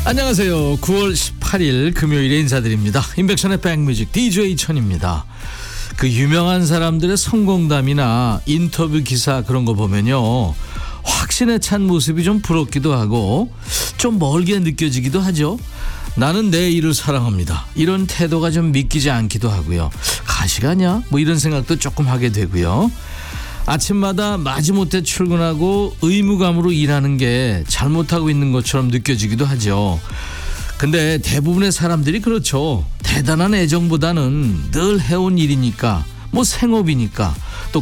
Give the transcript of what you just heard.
안녕하세요. 9월 18일 금요일에 인사드립니다. 인백션의 백뮤직 DJ 천입니다. 그 유명한 사람들의 성공담이나 인터뷰 기사 그런 거 보면요, 확신에 찬 모습이 좀 부럽기도 하고 좀 멀게 느껴지기도 하죠. 나는 내 일을 사랑합니다, 이런 태도가 좀 믿기지 않기도 하고요. 가시가냐? 뭐 이런 생각도 조금 하게 되고요. 아침마다 마지못해 출근하고 의무감으로 일하는 게 잘못하고 있는 것처럼 느껴지기도 하죠. 근데 대부분의 사람들이 그렇죠. 대단한 애정보다는 늘 해온 일이니까, 뭐 생업이니까, 또